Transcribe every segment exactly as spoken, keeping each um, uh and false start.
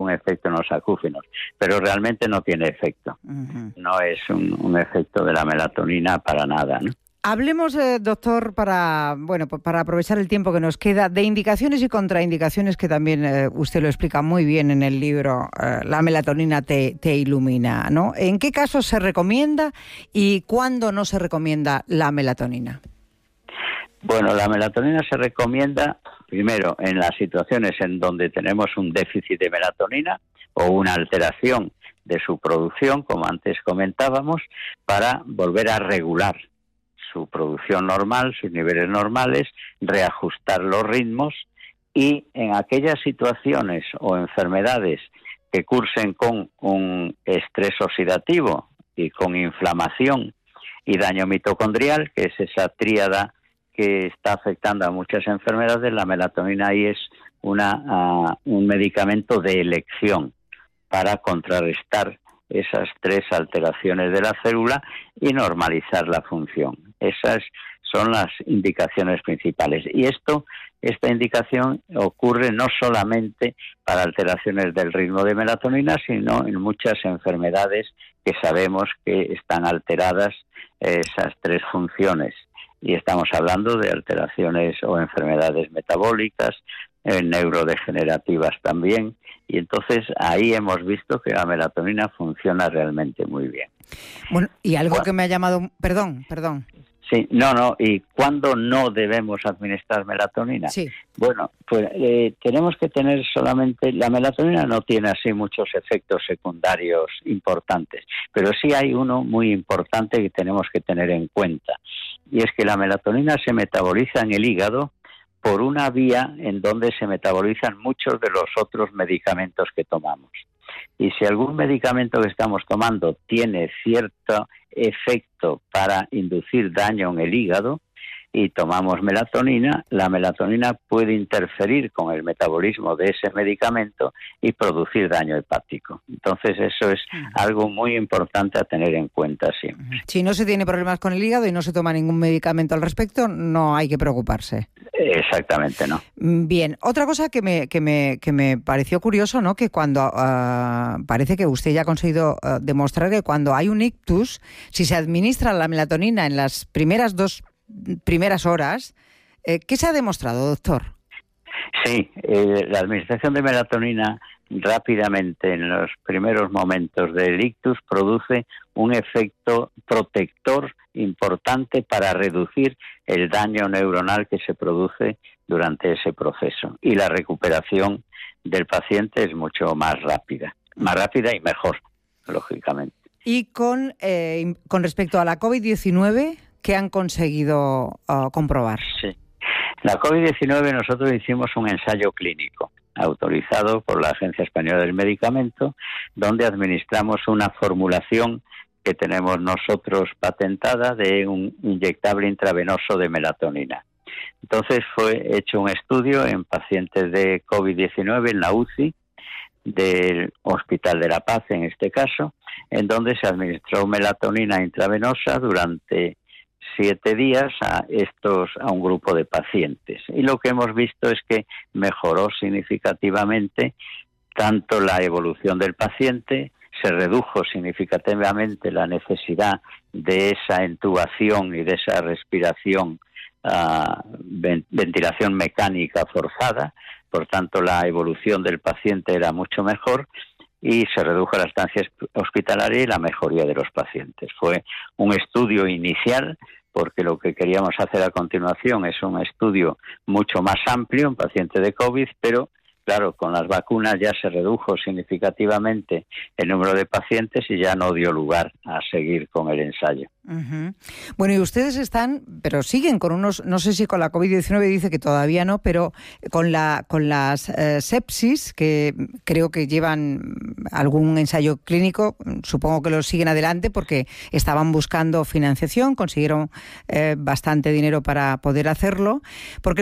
un efecto en los acúfinos, pero realmente no tiene efecto. Uh-huh. No es un, un efecto de la melatonina para nada, ¿no? Hablemos, eh, doctor, para bueno para aprovechar el tiempo que nos queda, de indicaciones y contraindicaciones, que también eh, usted lo explica muy bien en el libro eh, La melatonina te, te ilumina, ¿no? ¿En qué casos se recomienda y cuándo no se recomienda la melatonina? Bueno, la melatonina se recomienda primero en las situaciones en donde tenemos un déficit de melatonina o una alteración de su producción, como antes comentábamos, para volver a regular su producción normal, sus niveles normales, reajustar los ritmos, y en aquellas situaciones o enfermedades que cursen con un estrés oxidativo y con inflamación y daño mitocondrial, que es esa tríada que está afectando a muchas enfermedades, la melatonina ahí es una, uh, un medicamento de elección para contrarrestar esas tres alteraciones de la célula y normalizar la función. Esas son las indicaciones principales. Y esto, esta indicación ocurre no solamente para alteraciones del ritmo de melatonina, sino en muchas enfermedades que sabemos que están alteradas esas tres funciones. Y estamos hablando de alteraciones o enfermedades metabólicas, eh, neurodegenerativas también. Y entonces ahí hemos visto que la melatonina funciona realmente muy bien. Bueno, y algo bueno, que me ha llamado... Perdón, perdón. Sí, no, no. ¿Y cuándo no debemos administrar melatonina? Sí. Bueno, pues eh, tenemos que tener solamente... La melatonina no tiene así muchos efectos secundarios importantes, pero sí hay uno muy importante que tenemos que tener en cuenta. Y es que la melatonina se metaboliza en el hígado por una vía en donde se metabolizan muchos de los otros medicamentos que tomamos. Y si algún medicamento que estamos tomando tiene cierto efecto para inducir daño en el hígado y tomamos melatonina, la melatonina puede interferir con el metabolismo de ese medicamento y producir daño hepático. Entonces eso es algo muy importante a tener en cuenta siempre. Si no se tiene problemas con el hígado y no se toma ningún medicamento al respecto, no hay que preocuparse. Exactamente, no. Bien, otra cosa que me que me que me pareció curioso, ¿no? Que cuando uh, parece que usted ya ha conseguido uh, demostrar que cuando hay un ictus, si se administra la melatonina en las primeras dos primeras horas, eh, ¿qué se ha demostrado, doctor? Sí, eh, la administración de melatonina rápidamente en los primeros momentos del ictus produce un efecto protector importante para reducir el daño neuronal que se produce durante ese proceso. Y la recuperación del paciente es mucho más rápida, más rápida y mejor, lógicamente. Y con, eh, con respecto a la covid diecinueve, ¿qué han conseguido uh, comprobar? Sí. La covid diecinueve nosotros hicimos un ensayo clínico autorizado por la Agencia Española del Medicamento, donde administramos una formulación que tenemos nosotros patentada de un inyectable intravenoso de melatonina. Entonces fue hecho un estudio en pacientes de covid diecinueve en la U C I del Hospital de la Paz, en este caso, en donde se administró melatonina intravenosa durante siete días a estos a un grupo de pacientes. Y lo que hemos visto es que mejoró significativamente tanto la evolución del paciente, se redujo significativamente la necesidad de esa intubación y de esa respiración, uh, ven, ventilación mecánica forzada, por tanto la evolución del paciente era mucho mejor y se redujo la estancia hospitalaria y la mejoría de los pacientes. Fue un estudio inicial, porque lo que queríamos hacer a continuación es un estudio mucho más amplio en pacientes de COVID, pero claro, con las vacunas ya se redujo significativamente el número de pacientes y ya no dio lugar a seguir con el ensayo. Uh-huh. Bueno, y ustedes están, pero siguen con unos, no sé si con la covid diecinueve dice que todavía no, pero con la con las eh, sepsis, que creo que llevan algún ensayo clínico, supongo que lo siguen adelante porque estaban buscando financiación, consiguieron eh, bastante dinero para poder hacerlo, porque el,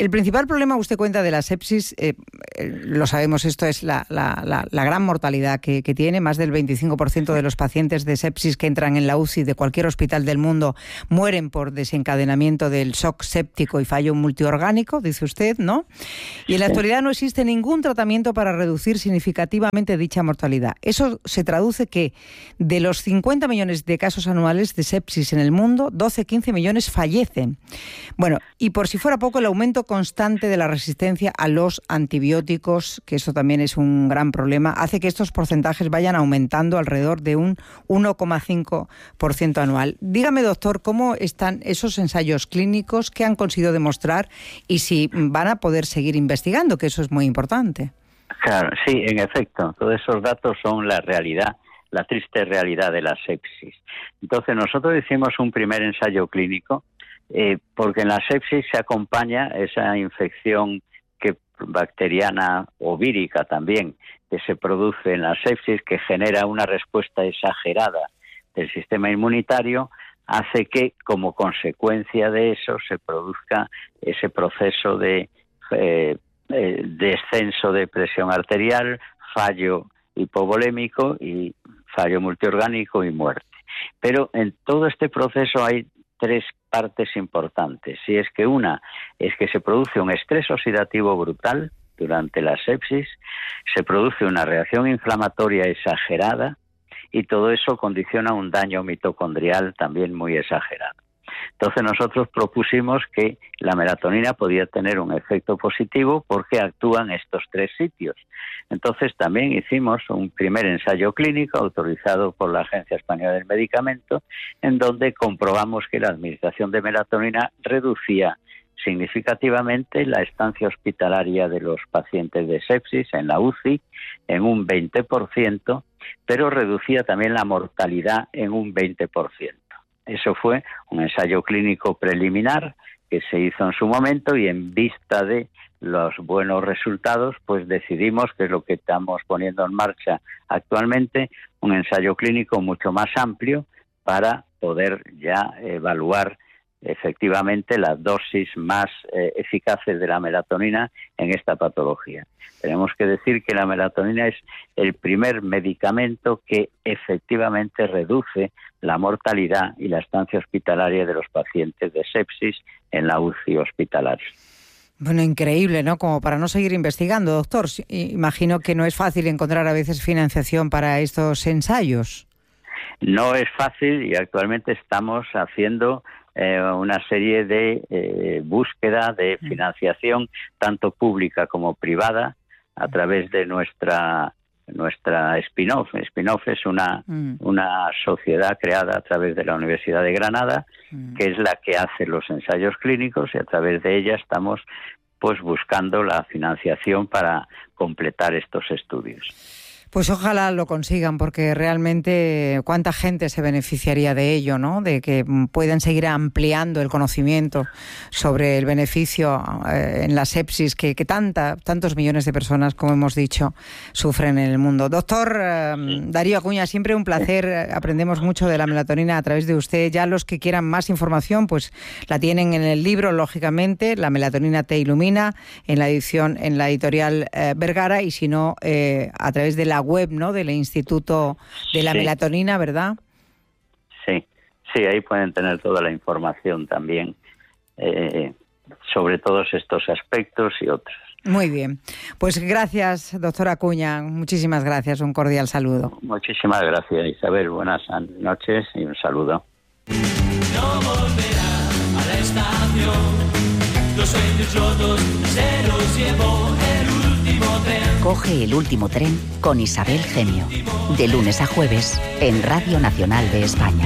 El principal problema, usted cuenta, de la sepsis, eh, eh, lo sabemos, esto es la, la, la, la gran mortalidad que, que tiene. Más del veinticinco por ciento de los pacientes de sepsis que entran en la U C I de cualquier hospital del mundo mueren por desencadenamiento del shock séptico y fallo multiorgánico, dice usted, ¿no? Y en la actualidad no existe ningún tratamiento para reducir significativamente dicha mortalidad. Eso se traduce que de los cincuenta millones de casos anuales de sepsis en el mundo, doce a quince millones fallecen. Bueno, y por si fuera poco, el aumento constante de la resistencia a los antibióticos, que eso también es un gran problema, hace que estos porcentajes vayan aumentando alrededor de un uno coma cinco por ciento anual. Dígame, doctor, ¿cómo están esos ensayos clínicos? ¿Qué han conseguido demostrar? Y si van a poder seguir investigando, que eso es muy importante. Claro, sí, en efecto, todos esos datos son la realidad, la triste realidad de la sepsis. Entonces, nosotros hicimos un primer ensayo clínico eh, porque en la sepsis se acompaña esa infección que bacteriana o vírica también, que se produce en la sepsis, que genera una respuesta exagerada del sistema inmunitario, hace que, como consecuencia de eso, se produzca ese proceso de eh, eh, descenso de presión arterial, fallo hipovolémico y fallo multiorgánico y muerte. Pero en todo este proceso hay tres partes importantes. Y es que una es que se produce un estrés oxidativo brutal durante la sepsis, se produce una reacción inflamatoria exagerada y todo eso condiciona un daño mitocondrial también muy exagerado. Entonces nosotros propusimos que la melatonina podía tener un efecto positivo porque actúa en estos tres sitios. Entonces también hicimos un primer ensayo clínico autorizado por la Agencia Española del Medicamento, en donde comprobamos que la administración de melatonina reducía significativamente la estancia hospitalaria de los pacientes de sepsis en la U C I en un veinte por ciento, pero reducía también la mortalidad en un veinte por ciento. Eso fue un ensayo clínico preliminar que se hizo en su momento y en vista de los buenos resultados, pues decidimos, que es lo que estamos poniendo en marcha actualmente, un ensayo clínico mucho más amplio para poder ya evaluar efectivamente las dosis más eh, eficaces de la melatonina en esta patología. Tenemos que decir que la melatonina es el primer medicamento que efectivamente reduce la mortalidad y la estancia hospitalaria de los pacientes de sepsis en la U C I hospitalaria. Bueno, increíble, ¿no? Como para no seguir investigando, doctor. Imagino que no es fácil encontrar a veces financiación para estos ensayos. No es fácil y actualmente estamos haciendo Eh, una serie de eh, búsqueda de financiación, tanto pública como privada, a través de nuestra nuestra spin-off. Spin-off es una, mm. una sociedad creada a través de la Universidad de Granada, mm. que es la que hace los ensayos clínicos, y a través de ella estamos pues buscando la financiación para completar estos estudios. Pues ojalá lo consigan, porque realmente cuánta gente se beneficiaría de ello, ¿no? De que puedan seguir ampliando el conocimiento sobre el beneficio eh, en la sepsis que, que tanta, tantos millones de personas, como hemos dicho, sufren en el mundo. Doctor eh, Darío Acuña, siempre un placer. Aprendemos mucho de la melatonina a través de usted. Ya los que quieran más información, pues la tienen en el libro, lógicamente, La melatonina te ilumina, en la edición, en la editorial eh, Vergara, y si no, eh, a través de la web, ¿no?, del Instituto de la sí. Melatonina, ¿verdad? Sí, sí, ahí pueden tener toda la información también eh, sobre todos estos aspectos y otros. Muy bien. Pues gracias, doctora Acuña. Muchísimas gracias. Un cordial saludo. Muchísimas gracias, Isabel. Buenas noches y un saludo. No volverá a la estación. Los sueños rotos se los llevó el último tren. Coge el último tren con Isabel Gemio, de lunes a jueves en Radio Nacional de España.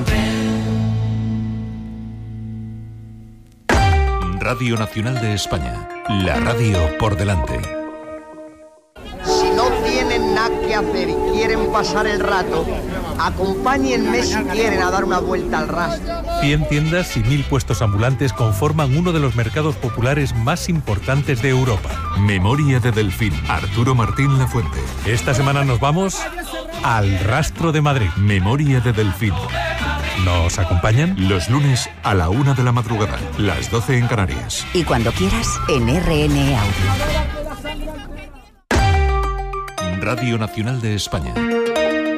Radio Nacional de España, la radio por delante. Si no tienen nada que hacer y quieren pasar el rato, acompáñenme si quieren a dar una vuelta al rastro. cien tiendas y mil puestos ambulantes conforman uno de los mercados populares más importantes de Europa. Memoria de Delfín, Arturo Martín Lafuente. Esta semana nos vamos al Rastro de Madrid. Memoria de Delfín. ¿Nos acompañan? Los lunes a la una de la madrugada, las doce en Canarias. Y cuando quieras, en R N Audio. Radio Nacional de España.